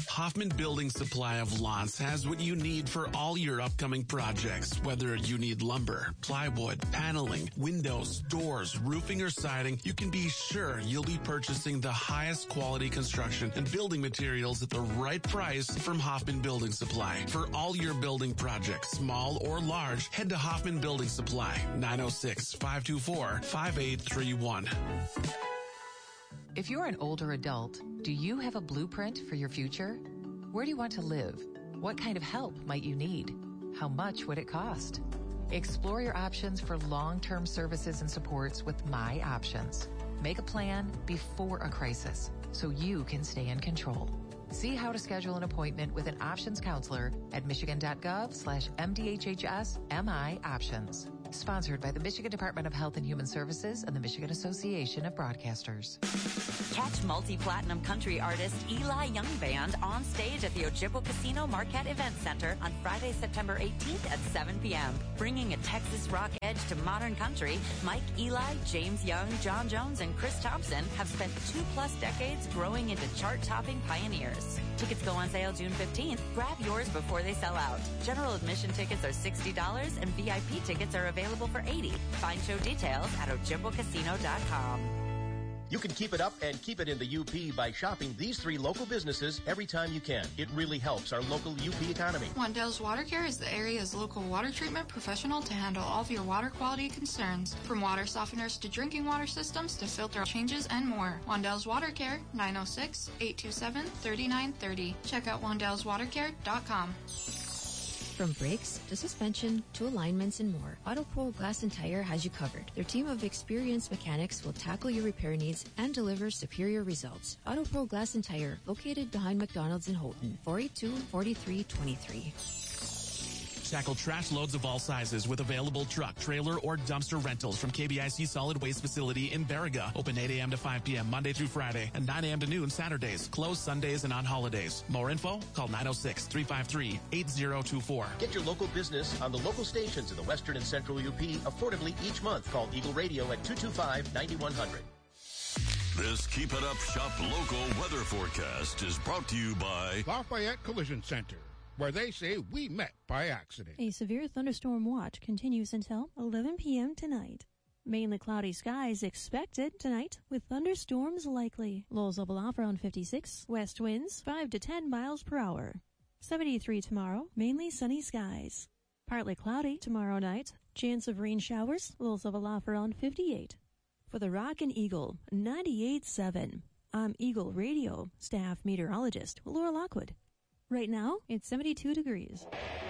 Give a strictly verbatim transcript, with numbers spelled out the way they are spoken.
Hoffman Building Supply of Lawns has what you need for all your upcoming projects. Whether you need lumber, plywood, paneling, windows, doors, roofing, or siding, you can be sure you'll be purchasing the highest quality construction and building materials at the right price from Hoffman Building Supply. For all your building projects, small or large, head to Hoffman Building Supply, nine oh six, five two four, five eight three one. If you're an older adult, do you have a blueprint for your future? Where do you want to live? What kind of help might you need? How much would it cost? Explore your options for long-term services and supports with My Options. Make a plan before a crisis so you can stay in control. See how to schedule an appointment with an options counselor at michigan.gov slash MDHHS MI Options. Sponsored by the Michigan Department of Health and Human Services and the Michigan Association of Broadcasters. Catch multi-platinum country artist Eli Young Band on stage at the Ojibwa Casino Marquette Event Center on Friday, September eighteenth at seven p.m. Bringing a Texas rock edge to modern country, Mike Eli, James Young, John Jones, and Chris Thompson have spent two-plus decades growing into chart-topping pioneers. Tickets go on sale June fifteenth. Grab yours before they sell out. General admission tickets are sixty dollars and V I P tickets are available for eighty dollars. Find show details at ojibwa casino dot com. You can keep it up and keep it in the U P by shopping these three local businesses every time you can. It really helps our local U P economy. Wandell's Water Care is the area's local water treatment professional to handle all of your water quality concerns. From water softeners to drinking water systems to filter changes and more. Wandell's Water Care, nine oh six, eight two seven, three nine three oh. Check out wandells water care dot com. From brakes to suspension to alignments and more, AutoPro Glass and Tire has you covered. Their team of experienced mechanics will tackle your repair needs and deliver superior results. AutoPro Glass and Tire, located behind McDonald's in Houghton, four eight two, four three two three. Tackle trash loads of all sizes with available truck, trailer, or dumpster rentals from K B I C Solid Waste Facility in Baraga. Open eight a.m. to five p.m. Monday through Friday and nine a.m. to noon Saturdays. Closed Sundays and on holidays. More info? Call nine oh six, three five three, eight oh two four. Get your local business on the local stations in the western and central U P affordably each month. Call Eagle Radio at two two five, nine one zero zero. This Keep It Up Shop Local weather forecast is brought to you by Lafayette Collision Center, where they say we met by accident. A severe thunderstorm watch continues until eleven p.m. tonight. Mainly cloudy skies expected tonight with thunderstorms likely. Lows level off around fifty-six. West winds five to ten miles per hour. seventy-three tomorrow. Mainly sunny skies. Partly cloudy tomorrow night. Chance of rain showers. Lows level off around fifty-eight. For the Rock and Eagle ninety-eight point seven. I'm Eagle Radio staff meteorologist Laura Lockwood. Right now, it's seventy-two degrees.